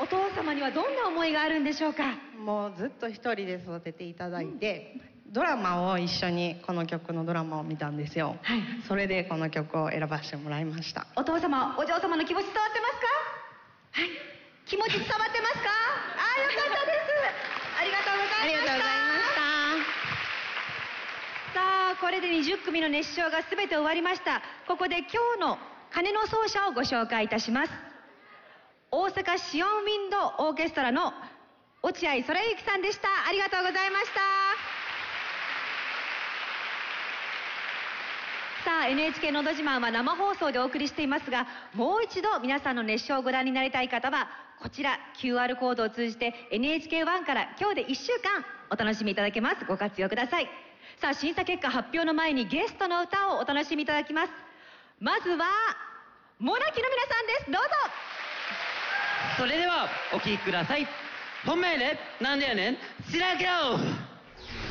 父様にはどんな思いがあるんでしょうか？ もうずっと一人で育てていただいて、ドラマを一緒にこの曲のドラマを見たんですよ。それでこの曲を選ばせてもらいました。 お父様、お嬢様の気持ち伝わってますか？はい、気持ち伝わってますか？ああ、よかったです。ありがとうございました。 ありがとうございました。 さあ、これで20組の熱唱が全て終わりました。ここで今日の鐘の奏者をご紹介いたします。大阪シオンウィンドオーケストラの落合空幸さんでした。ありがとうございました。さあ、 NHK のど自慢は生放送でお送りしていますが、もう一度皆さんの熱唱をご覧になりたい方はこちら QR コードを通じて NHK1 から今日で1週間お楽しみいただけます。ご活用ください。さあ、審査結果発表の前にゲストの歌をお楽しみいただきます。まずはモナキの皆さんです。どうぞ。 それではお聴きください。本命でなんだよねん、白黒。